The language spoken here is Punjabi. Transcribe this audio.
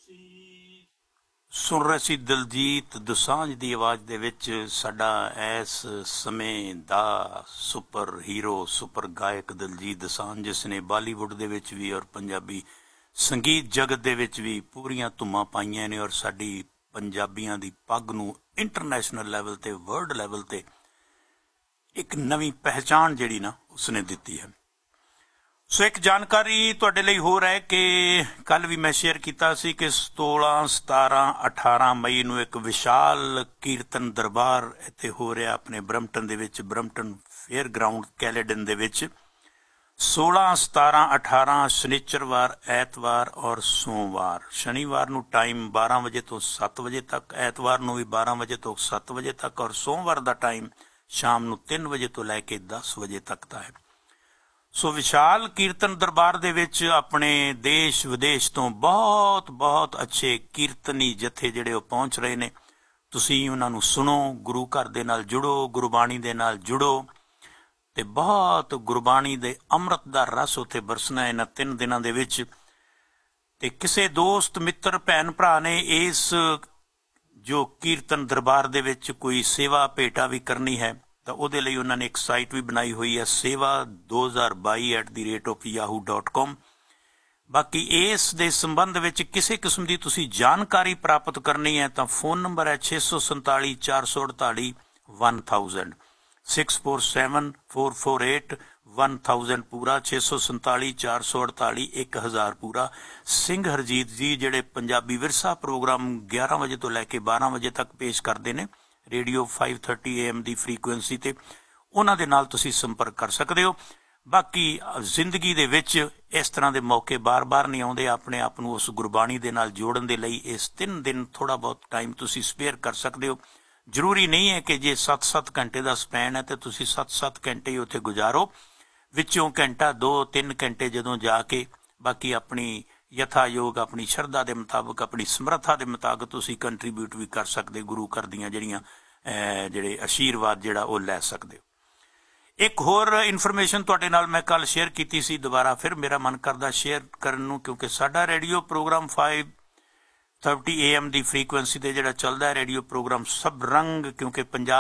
ਸੁਣ ਰਹੇ ਸੀ ਦਿਲਜੀਤ ਦੋਸਾਂਝ ਦੀ ਆਵਾਜ਼ ਦੇ ਵਿੱਚ ਸਾਡਾ ਇਸ ਸਮੇਂ ਦਾ ਸੁਪਰ ਹੀਰੋ ਸੁਪਰ ਗਾਇਕ ਦਿਲਜੀਤ ਦੋਸਾਂਝ, ਜਿਸ ਨੇ ਬਾਲੀਵੁੱਡ ਦੇ ਵਿੱਚ ਵੀ ਔਰ ਪੰਜਾਬੀ ਸੰਗੀਤ ਜਗਤ ਦੇ ਵਿੱਚ ਵੀ ਪੂਰੀਆਂ ਧੁੰਮਾਂ ਪਾਈਆਂ ਨੇ ਔਰ ਸਾਡੀ ਪੰਜਾਬੀਆਂ ਦੀ ਪੱਗ ਨੂੰ ਇੰਟਰਨੈਸ਼ਨਲ ਲੈਵਲ 'ਤੇ ਵਰਲਡ ਲੈਵਲ 'ਤੇ ਇੱਕ ਨਵੀਂ ਪਹਿਚਾਣ ਜਿਹੜੀ ਨਾ ਉਸਨੇ ਦਿੱਤੀ ਹੈ। ਸੋ ਇੱਕ ਜਾਣਕਾਰੀ ਤੁਹਾਡੇ ਲਈ ਹੋਰ ਹੈ ਕਿ ਕੱਲ੍ਹ ਵੀ ਮੈਂ ਸ਼ੇਅਰ ਕੀਤਾ ਸੀ ਕਿ 16, 17, 18 ਮਈ ਨੂੰ ਇੱਕ ਵਿਸ਼ਾਲ ਕੀਰਤਨ ਦਰਬਾਰ ਇੱਥੇ ਹੋ ਰਿਹਾ ਆਪਣੇ ਬਰੰਪਟਨ ਦੇ ਵਿੱਚ, ਬਰੰਪਟਨ ਫੇਅਰ ਗਰਾਊਂਡ ਕੈਲੇਡਨ ਦੇ ਵਿੱਚ। 16, 17, 18 ਸ਼ਨੀਚਰਵਾਰ, ਐਤਵਾਰ ਔਰ ਸੋਮਵਾਰ। ਸ਼ਨੀਵਾਰ ਨੂੰ ਟਾਈਮ 12 ਵਜੇ ਤੋਂ 7 ਵਜੇ ਤੱਕ, ਐਤਵਾਰ ਨੂੰ ਵੀ 12 ਵਜੇ ਤੋਂ 7 ਵਜੇ ਤੱਕ ਔਰ ਸੋਮਵਾਰ ਦਾ ਟਾਈਮ ਸ਼ਾਮ ਨੂੰ 3 ਵਜੇ ਤੋਂ ਲੈ ਕੇ 10 ਵਜੇ ਤੱਕ ਦਾ ਹੈ। ਸੋ ਵਿਸ਼ਾਲ ਕੀਰਤਨ ਦਰਬਾਰ ਦੇ ਵਿੱਚ ਆਪਣੇ ਦੇਸ਼ ਵਿਦੇਸ਼ ਤੋਂ ਬਹੁਤ ਅੱਛੇ ਕੀਰਤਨੀ ਜਥੇ ਜਿਹੜੇ ਉਹ ਪਹੁੰਚ ਰਹੇ ਨੇ। ਤੁਸੀਂ ਉਹਨਾਂ ਨੂੰ ਸੁਣੋ, ਗੁਰੂ ਘਰ ਦੇ ਨਾਲ ਜੁੜੋ, ਗੁਰਬਾਣੀ ਦੇ ਨਾਲ ਜੁੜੋ ਤੇ ਬਹੁਤ ਗੁਰਬਾਣੀ ਦੇ ਅੰਮ੍ਰਿਤ ਦਾ ਰਸ ਉੱਥੇ ਬਰਸਣਾ ਇਹਨਾਂ 3 ਦਿਨਾਂ ਦੇ ਵਿੱਚ। ਤੇ ਕਿਸੇ ਦੋਸਤ ਮਿੱਤਰ ਭੈਣ ਭਰਾ ਨੇ ਇਸ ਜੋ ਕੀਰਤਨ ਦਰਬਾਰ ਦੇ ਵਿੱਚ ਕੋਈ ਸੇਵਾ ਭੇਟਾ ਵੀ ਕਰਨੀ ਹੈ ਤਾਂ ਉਹਦੇ ਲਈ ਉਹਨਾਂ ਨੇ ਇੱਕ ਸਾਈਟ ਵੀ ਬਣਾਈ ਹੋਈ ਹੈ, seva2022@yahoo.com। ਬਾਕੀ ਇਸ ਦੇ ਸੰਬੰਧ ਵਿੱਚ ਕਿਸੇ ਕਿਸਮ ਦੀ ਤੁਸੀਂ ਜਾਣਕਾਰੀ ਪ੍ਰਾਪਤ ਕਰਨੀ ਹੈ ਤਾਂ ਫੋਨ ਨੰਬਰ ਹੈ 647 448 1000, 6474481000 ਪੂਰਾ, 647 448 1000 ਪੂਰਾ। ਸਿੰਘ ਹਰਜੀਤ ਜੀ ਜਿਹੜੇ ਪੰਜਾਬੀ ਵਿਰਸਾ ਪ੍ਰੋਗਰਾਮ 11 ਵਜੇ ਤੋਂ ਲੈ ਕੇ 12 ਵਜੇ ਤੱਕ ਪੇਸ਼ ਕਰਦੇ ਨੇ ਰੇਡੀਓ 530 AM ਦੀ ਫਰੀਕੁਐਂਸੀ ਤੇ, ਉਹਨਾਂ ਦੇ ਨਾਲ ਤੁਸੀਂ ਸੰਪਰਕ ਕਰ ਸਕਦੇ ਹੋ। ਬਾਕੀ ਜ਼ਿੰਦਗੀ ਦੇ ਵਿੱਚ ਇਸ ਤਰ੍ਹਾਂ ਦੇ ਮੌਕੇ ਬਾਰ-ਬਾਰ ਨਹੀਂ ਆਉਂਦੇ। ਆਪਣੇ ਆਪ ਨੂੰ ਉਸ ਗੁਰਬਾਣੀ ਦੇ ਨਾਲ ਜੋੜਨ ਦੇ ਲਈ ਇਸ 3 ਦਿਨ ਥੋੜ੍ਹਾ ਬਹੁਤ ਟਾਈਮ ਤੁਸੀਂ ਸਪੇਅਰ ਕਰ ਸਕਦੇ ਹੋ। ਜ਼ਰੂਰੀ ਨਹੀਂ ਹੈ ਕਿ ਜੇ 7-7 ਘੰਟੇ ਦਾ ਸਪੈਨ ਹੈ ਤਾਂ ਤੁਸੀਂ 7-7 ਘੰਟੇ ਹੀ ਉੱਥੇ ਗੁਜ਼ਾਰੋ, ਵਿੱਚੋਂ ਘੰਟਾ 2-3 ਘੰਟੇ ਜਦੋਂ ਜਾ ਕੇ ਬਾਕੀ ਆਪਣੀ ਯਥਾਯੋਗ ਆਪਣੀ ਸ਼ਰਧਾ ਦੇ ਮੁਤਾਬਕ ਆਪਣੀ ਸਮਰੱਥਾ ਦੇ ਮੁਤਾਬਕ ਤੁਸੀਂ ਕੰਟਰੀਬਿਊਟ ਵੀ ਕਰ ਸਕਦੇ, ਗੁਰੂ ਘਰ ਦੀਆਂ ਜਿਹੜੀਆਂ ਜਿਹੜੇ ਆਸ਼ੀਰਵਾਦ ਜਿਹੜਾ ਉਹ ਲੈ ਸਕਦੇ ਹੋ। ਇੱਕ ਹੋਰ ਇਨਫੋਰਮੇਸ਼ਨ ਤੁਹਾਡੇ ਨਾਲ ਮੈਂ ਕੱਲ੍ਹ ਸ਼ੇਅਰ ਕੀਤੀ ਸੀ, ਦੁਬਾਰਾ ਫਿਰ ਮੇਰਾ ਮਨ ਕਰਦਾ ਸ਼ੇਅਰ ਕਰਨ ਨੂੰ, ਕਿਉਂਕਿ ਸਾਡਾ radio programme 530 AM the frequency 'ਤੇ ਜਿਹੜਾ ਚੱਲਦਾ ਹੈ ਰੇਡੀਓ ਪ੍ਰੋਗਰਾਮ ਸਭ ਰੰਗ, ਕਿਉਂਕਿ ਪੰਜਾਬ